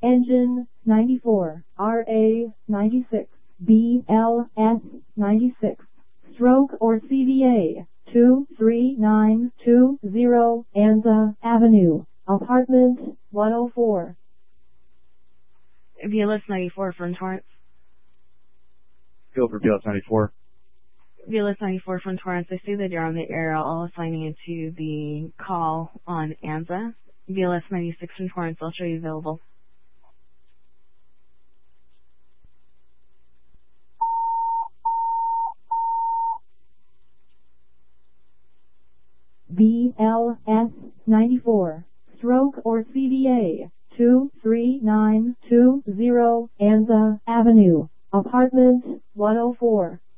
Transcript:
Engine 94, RA 96, BLS 96, stroke or CVA 23920 Anza Avenue, Apartment 104. BLS 94 from Torrance. Go for BLS 94. BLS 94 from Torrance. I see that you're on the air. I'll assign you to the call on Anza. BLS 96 from Torrance. I'll show you available. BLS 94, stroke or CVA 23920 Anza Avenue, Apartment 104.